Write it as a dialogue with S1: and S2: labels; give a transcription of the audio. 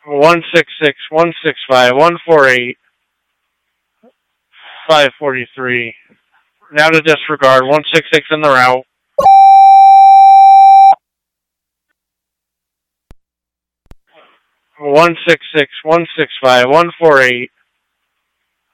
S1: 166, 165, 148, 543. Now to disregard. 166 in the route. 166, 165, 148,